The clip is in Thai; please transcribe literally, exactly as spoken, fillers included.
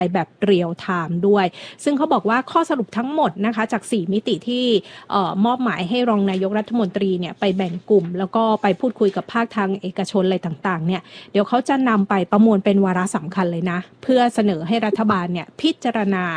แบบเรียลไทม์ด้วยซึ่งเขาบอกว่าข้อสรุปทั้งหมดนะคะจากสี่มิติที่เอ่อมอบหมายให้รองนายกรัฐมนตรีเนี่ยไปแบ่งกลุ่มแล้วก็ไปพูดคุยกับภาคทางเอกชนอะไรต่างๆเนี่ยเดี๋ยวเขาจะนำไปประมวลเป็นวาระสำคัญเลยนะเพื่อเสนอให้รัฐบาลเนี่ยพิจารณา